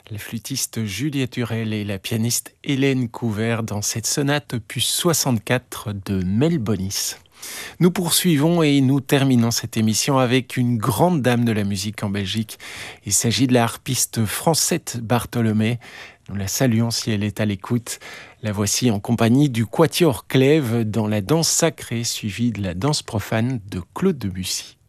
La flûtiste Juliette Hurel et la pianiste Hélène Couvert dans cette sonate opus 64 de Mel Bonis. Nous poursuivons et nous terminons cette émission avec une grande dame de la musique en Belgique. Il s'agit de la harpiste Francette Bartholomé. Nous la saluons si elle est à l'écoute. La voici en compagnie du Quatuor Clèves dans la danse sacrée suivie de la danse profane de Claude Debussy.